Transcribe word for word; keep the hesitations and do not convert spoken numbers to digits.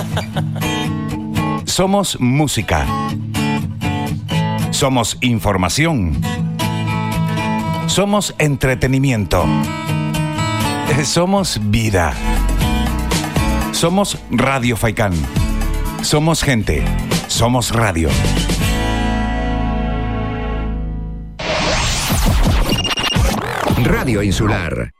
Somos música. Somos información. Somos entretenimiento. Somos vida. Somos Radio Faikán. Somos gente. Somos radio. Radio Insular.